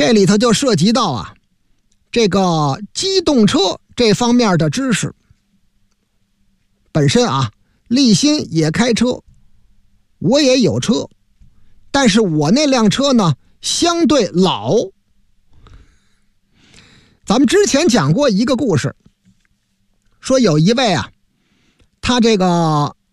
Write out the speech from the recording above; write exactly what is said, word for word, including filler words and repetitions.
这里头就涉及到啊这个机动车这方面的知识。本身啊立新也开车，我也有车，但是我那辆车呢相对老。咱们之前讲过一个故事，说有一位啊他这个